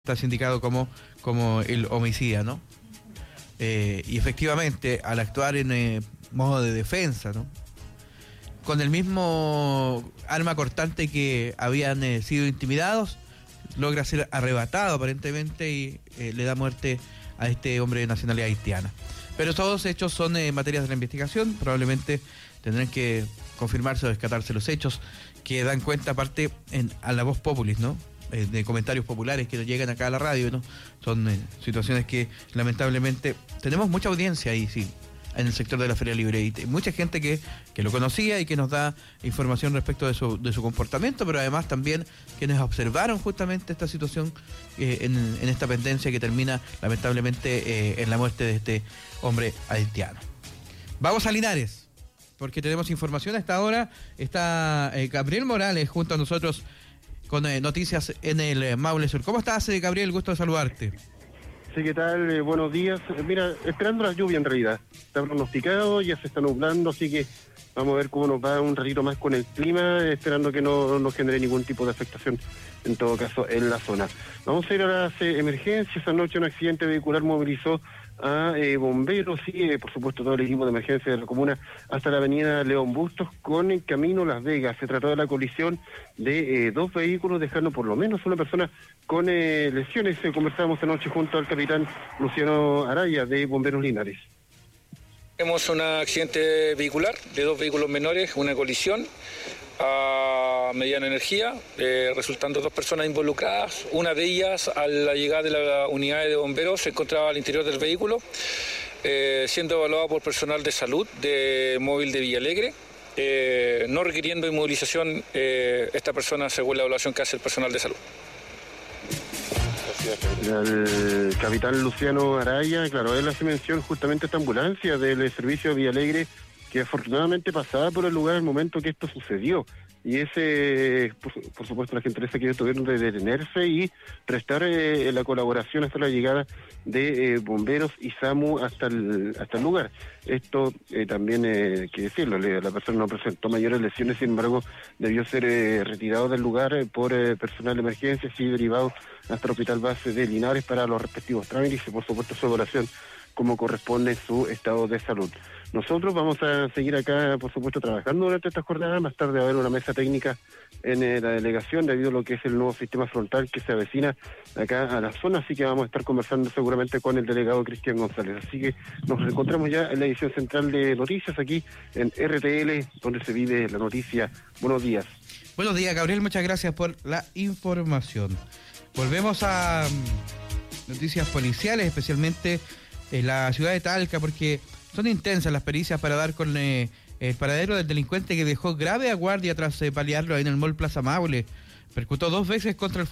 está sindicado como el homicida, ¿no? Y efectivamente, al actuar en modo de defensa, ¿no? Con el mismo arma cortante que habían sido intimidados, logra ser arrebatado aparentemente y le da muerte a este hombre de nacionalidad haitiana. Pero todos hechos son materias de la investigación, probablemente tendrán que confirmarse o descartarse los hechos que dan cuenta aparte a la voz populis, ¿no? De comentarios populares que nos llegan acá a la radio, ¿no? Son situaciones que lamentablemente tenemos mucha audiencia ahí, sí, en el sector de la Feria Libre, y mucha gente que lo conocía y que nos da información respecto de su comportamiento, pero además también quienes observaron justamente esta situación en esta pendencia que termina lamentablemente en la muerte de este hombre haitiano. Vamos a Linares, porque tenemos información a esta hora. Está Gabriel Morales junto a nosotros con noticias en el Maule Sur. ¿Cómo estás, Gabriel? Gusto de saludarte. Sí, ¿qué tal? Buenos días. Mira, esperando la lluvia en realidad. Está pronosticado, ya se está nublando, así que vamos a ver cómo nos va un ratito más con el clima, esperando que no nos genere ningún tipo de afectación, en todo caso, en la zona. Vamos a ir a las emergencias. Anoche un accidente vehicular movilizó a bomberos y, por supuesto, todo el equipo de emergencia de la comuna hasta la avenida León Bustos con el camino Las Vegas. Se trató de la colisión de dos vehículos, dejando por lo menos una persona con lesiones. Conversábamos anoche junto al capitán Luciano Araya de Bomberos Linares. Tenemos un accidente vehicular de dos vehículos menores, una colisión a mediana energía, resultando dos personas involucradas. Una de ellas, a la llegada de la unidad de bomberos, se encontraba al interior del vehículo, siendo evaluada por personal de salud de móvil de Villalegre, no requiriendo inmovilización esta persona según la evaluación que hace el personal de salud. El capitán Luciano Araya, claro, él hace mención justamente a esta ambulancia del servicio de Villalegre, que afortunadamente pasaba por el lugar al momento que esto sucedió. Y ese, por supuesto, la gentileza que ellos tuvieron de detenerse y prestar la colaboración hasta la llegada de bomberos y SAMU hasta el lugar. Esto también, hay que decirlo, la persona no presentó mayores lesiones, sin embargo, debió ser retirado del lugar por personal de emergencias y derivado hasta el hospital base de Linares para los respectivos trámites y, por supuesto, su evaluación como corresponde su estado de salud. Nosotros vamos a seguir acá, por supuesto, trabajando durante esta jornada. Más tarde va a haber una mesa técnica en la delegación debido a lo que es el nuevo sistema frontal que se avecina acá a la zona, así que vamos a estar conversando seguramente con el delegado Cristian González. Así que nos encontramos ya en la edición central de noticias aquí en RTL, donde se vive la noticia. Buenos días. Buenos días, Gabriel, muchas gracias por la información. Volvemos a noticias policiales, especialmente en la ciudad de Talca, porque son intensas las pericias para dar con el paradero del delincuente que dejó grave a guardia tras paliarlo ahí en el Mall Plaza Maule. Percutó dos veces contra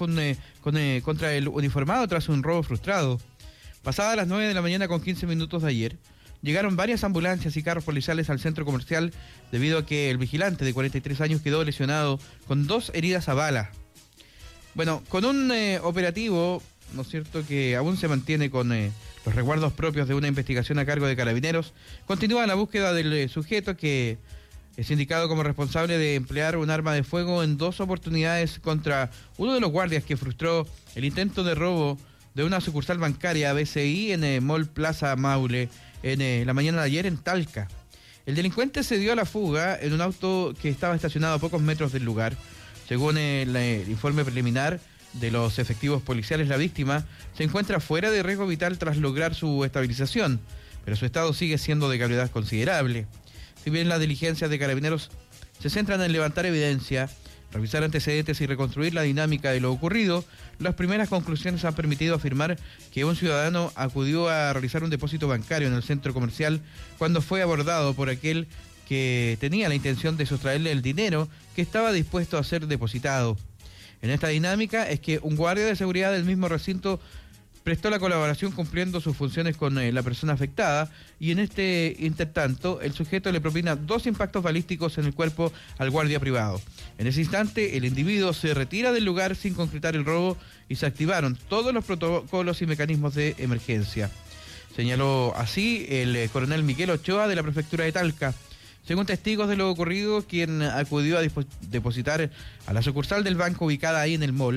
el uniformado tras un robo frustrado. Pasadas las 9 de la mañana con 15 minutos de ayer, llegaron varias ambulancias y carros policiales al centro comercial debido a que el vigilante de 43 años quedó lesionado con 2 heridas a bala. Bueno, con un operativo, ¿no es cierto?, que aún se mantiene con los resguardos propios de una investigación a cargo de Carabineros, continúa la búsqueda del sujeto que es indicado como responsable de emplear un arma de fuego en 2 oportunidades contra uno de los guardias que frustró el intento de robo de una sucursal bancaria BCI en el Mall Plaza Maule en la mañana de ayer en Talca. El delincuente se dio a la fuga en un auto que estaba estacionado a pocos metros del lugar. Según el informe preliminar de los efectivos policiales, la víctima se encuentra fuera de riesgo vital tras lograr su estabilización, pero su estado sigue siendo de gravedad considerable. Si bien las diligencias de Carabineros se centran en levantar evidencia, revisar antecedentes y reconstruir la dinámica de lo ocurrido, las primeras conclusiones han permitido afirmar que un ciudadano acudió a realizar un depósito bancario en el centro comercial cuando fue abordado por aquel que tenía la intención de sustraerle el dinero que estaba dispuesto a ser depositado. En esta dinámica es que un guardia de seguridad del mismo recinto prestó la colaboración cumpliendo sus funciones con la persona afectada, y en este intertanto el sujeto le propina 2 impactos balísticos en el cuerpo al guardia privado. En ese instante el individuo se retira del lugar sin concretar el robo y se activaron todos los protocolos y mecanismos de emergencia. Señaló así el coronel Miguel Ochoa de la prefectura de Talca. Según testigos de lo ocurrido, quien acudió a depositar a la sucursal del banco ubicada ahí en el mall,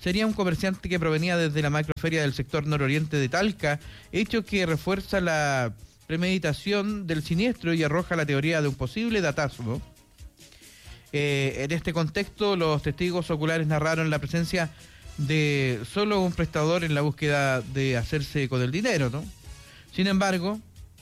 sería un comerciante que provenía desde la macroferia del sector nororiente de Talca, hecho que refuerza la premeditación del siniestro y arroja la teoría de un posible datazo. En este contexto, los testigos oculares narraron la presencia de solo un prestador en la búsqueda de hacerse con el dinero, ¿no? Sin embargo,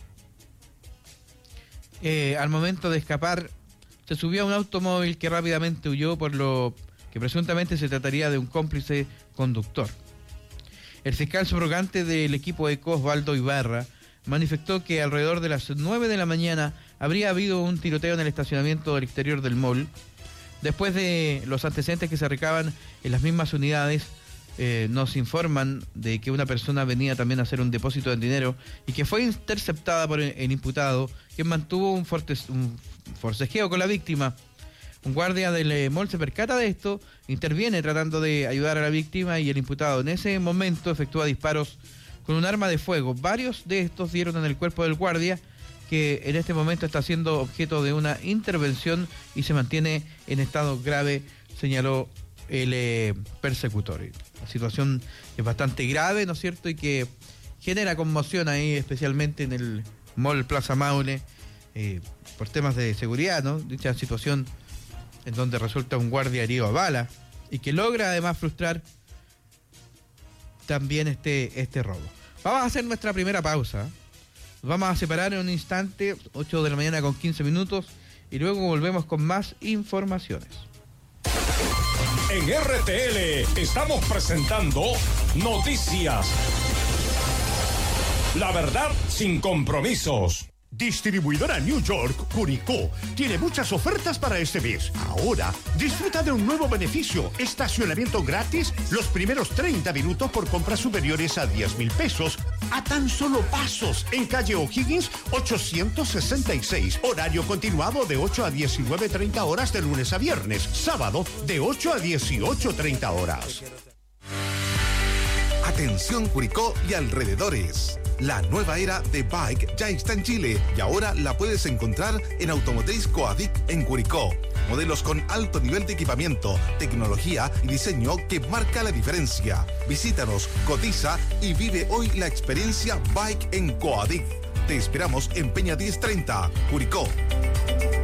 al momento de escapar, se subió a un automóvil que rápidamente huyó, por lo que presuntamente se trataría de un cómplice conductor. El fiscal subrogante del equipo ECO, Osvaldo Ibarra, manifestó que alrededor de las 9 de la mañana habría habido un tiroteo en el estacionamiento del exterior del mall. Después de los antecedentes que se recaban en las mismas unidades, nos informan de que una persona venía también a hacer un depósito de dinero y que fue interceptada por el imputado, quien mantuvo un forcejeo con la víctima. Un guardia del mall se percata de esto, interviene tratando de ayudar a la víctima y el imputado en ese momento efectúa disparos con un arma de fuego. Varios de estos dieron en el cuerpo del guardia, que en este momento está siendo objeto de una intervención y se mantiene en estado grave, señaló el persecutor. La situación es bastante grave, ¿no es cierto?, y que genera conmoción ahí, especialmente en el mall Plaza Maule, por temas de seguridad, ¿no? Dicha situación en donde resulta un guardia herido a bala y que logra además frustrar también este robo. Vamos a hacer nuestra primera pausa. Nos vamos a separar en un instante, 8 de la mañana con 15 minutos, y luego volvemos con más informaciones. En RTL estamos presentando Noticias. La verdad sin compromisos. Distribuidora New York, Curicó, tiene muchas ofertas para este mes. Ahora, disfruta de un nuevo beneficio: estacionamiento gratis los primeros 30 minutos por compras superiores a 10,000 pesos, a tan solo pasos, en calle O'Higgins 866. Horario continuado de 8 a 19:30 horas de lunes a viernes. Sábado de 8 a 18:30 horas. Atención Curicó y alrededores. La nueva era de Bike ya está en Chile y ahora la puedes encontrar en Automotriz Coadic en Curicó. Modelos con alto nivel de equipamiento, tecnología y diseño que marca la diferencia. Visítanos, cotiza y vive hoy la experiencia Bike en Coadic. Te esperamos en Peña 1030, Curicó.